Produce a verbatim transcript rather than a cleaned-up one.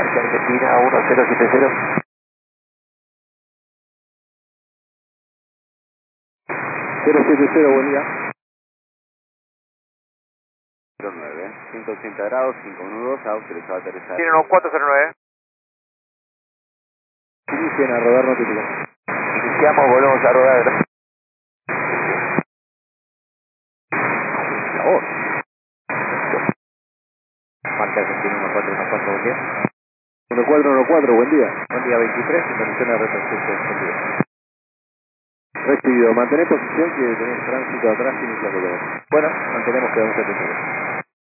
Parque Argentina uno cero siete cero. cero siete cero, buen día. cero nueve, ciento ochenta grados, cinco nudos, autorizado a aterrizar. Tiene uno cuatro cero nueve. Inicien a rodar notifico. Iniciamos, volvemos a rodar. La voz. Parque Argentina uno cuatro uno cuatro, buen día. uno cuatro uno cuatro, buen día. Buen día veintitrés, sintonización de retroceso extendido. Recibido. Mantener posición que tenés tránsito atrás y iniciando todo. Bueno, mantenemos que vamos a tener.